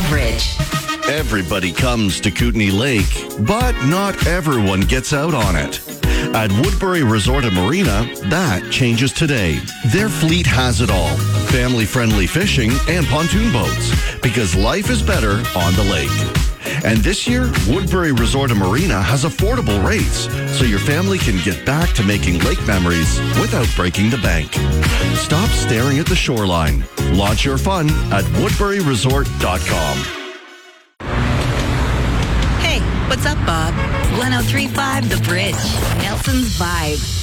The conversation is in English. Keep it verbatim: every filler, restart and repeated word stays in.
Bridge. Everybody comes to Kootenay Lake, but not everyone gets out on it. At Woodbury Resort and Marina, that changes today. Their fleet has it all. Family-friendly fishing and pontoon boats, because life is better on the lake. And this year, Woodbury Resort and Marina has affordable rates, so your family can get back to making lake memories without breaking the bank. Stop staring at the shoreline. Launch your fun at woodbury resort dot com. Hey, what's up, Bob? one oh three point five The Bridge. Nelson's Vibe.